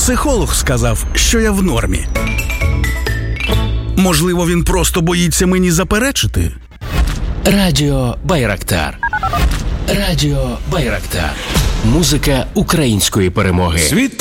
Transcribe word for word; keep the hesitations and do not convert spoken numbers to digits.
Психолог сказав, що я в нормі. Можливо, він просто боїться мені заперечити? Радіо Байрактар. Радіо Байрактар. Музика української перемоги. Світ